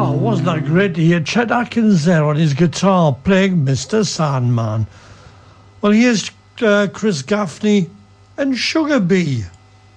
Oh, wasn't that great to hear Chet Atkins there on his guitar playing Mr. Sandman? Well, here's Chris Gaffney and Sugar Bee.